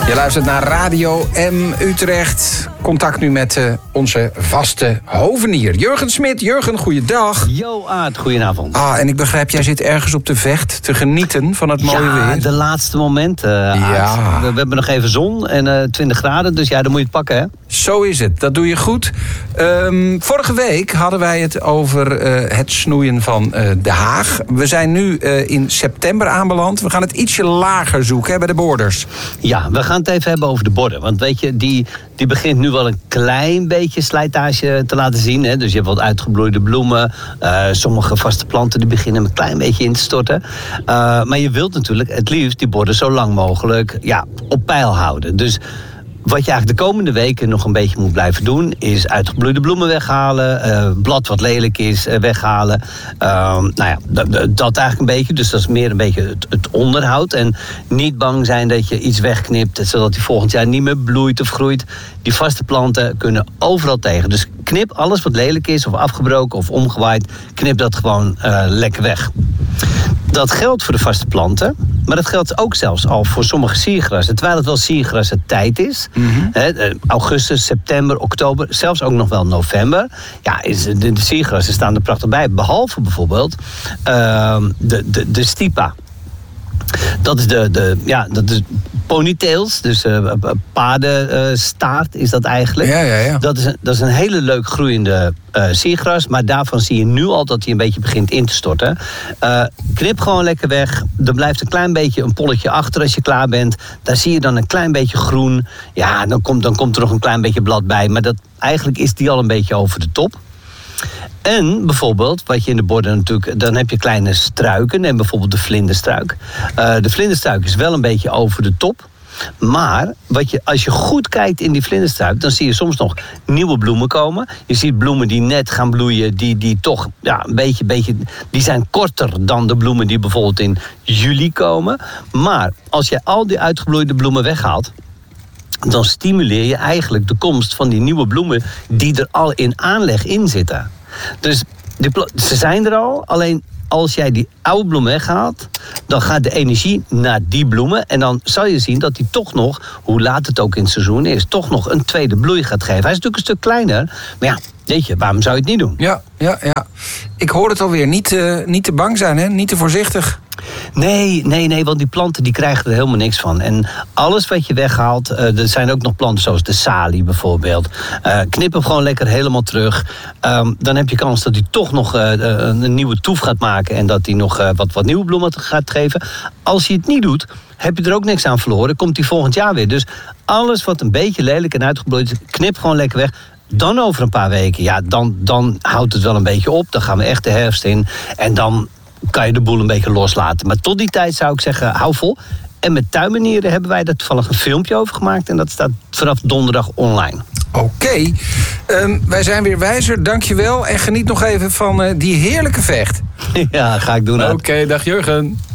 Je luistert naar Radio M Utrecht. Contact nu met onze vaste hovenier. Jurgen Smit. Jurgen, goeiedag. Jo Aart, goedenavond. En ik begrijp, jij zit ergens op de Vecht te genieten van het mooie weer. Ja, de laatste momenten, ja. We hebben nog even zon en 20 graden, dus ja, dan moet je het pakken, hè? Zo is het, dat doe je goed. Vorige week hadden wij het over het snoeien van De Haag. We zijn nu in september aanbeland. We gaan het ietsje lager zoeken, hè, bij de borders. Ja, we gaan het even hebben over de borden. Want weet je, die begint nu wel een klein beetje slijtage te laten zien. Hè? Dus je hebt wat uitgebloeide bloemen. Sommige vaste planten die beginnen een klein beetje in te storten. Maar je wilt natuurlijk het liefst die borden zo lang mogelijk op peil houden. Dus wat je eigenlijk de komende weken nog een beetje moet blijven doen, is uitgebloeide bloemen weghalen, blad wat lelijk is weghalen. Dat eigenlijk een beetje. Dus dat is meer een beetje het onderhoud. En niet bang zijn dat je iets wegknipt, zodat die volgend jaar niet meer bloeit of groeit. Die vaste planten kunnen overal tegen. Dus knip alles wat lelijk is, of afgebroken of omgewaaid, knip dat gewoon lekker weg. Dat geldt voor de vaste planten, maar dat geldt ook zelfs al voor sommige siergrassen. Terwijl het wel siergrassen tijd is. Mm-hmm. Augustus, september, oktober, zelfs ook nog wel november. Ja, de siergrassen staan er prachtig bij. Behalve bijvoorbeeld de stipa. Dat is dat is ponytails, dus paardenstaart is dat eigenlijk. Ja. Dat is een hele leuk groeiende siergras, maar daarvan zie je nu al dat hij een beetje begint in te storten. Knip gewoon lekker weg. Er blijft een klein beetje een polletje achter als je klaar bent. Daar zie je dan een klein beetje groen. Ja, dan komt er nog een klein beetje blad bij, maar eigenlijk is die al een beetje over de top. En bijvoorbeeld, wat je in de borden natuurlijk, dan heb je kleine struiken. Neem bijvoorbeeld de vlinderstruik. De vlinderstruik is wel een beetje over de top. Maar als je goed kijkt in die vlinderstruik, dan zie je soms nog nieuwe bloemen komen. Je ziet bloemen die net gaan bloeien, die toch een beetje, die zijn korter dan de bloemen die bijvoorbeeld in juli komen. Maar als je al die uitgebloeide bloemen weghaalt, dan stimuleer je eigenlijk de komst van die nieuwe bloemen die er al in aanleg in zitten. Dus ze zijn er al, alleen als jij die oude bloemen weghaalt, dan gaat de energie naar die bloemen. En dan zal je zien dat die toch nog, hoe laat het ook in het seizoen is, toch nog een tweede bloei gaat geven. Hij is natuurlijk een stuk kleiner, maar ja, weet je, waarom zou je het niet doen? Ja. Ik hoor het alweer, niet te bang zijn, hè? Niet te voorzichtig. Nee, want die planten die krijgen er helemaal niks van. En alles wat je weghaalt, er zijn ook nog planten zoals de salie bijvoorbeeld. Knip hem gewoon lekker helemaal terug. Dan heb je kans dat hij toch nog een nieuwe toef gaat maken en dat hij nog wat nieuwe bloemen gaat geven. Als je het niet doet, heb je er ook niks aan verloren. Komt hij volgend jaar weer. Dus alles wat een beetje lelijk en uitgebloeid is, knip gewoon lekker weg. Dan over een paar weken, dan houdt het wel een beetje op. Dan gaan we echt de herfst in. En dan kan je de boel een beetje loslaten. Maar tot die tijd zou ik zeggen, hou vol. En met tuinmanieren hebben wij daar toevallig een filmpje over gemaakt. En dat staat vanaf donderdag online. Oké. Wij zijn weer wijzer, dankjewel. En geniet nog even van die heerlijke Vecht. Ja, ga ik doen. Oké, dag Jurgen.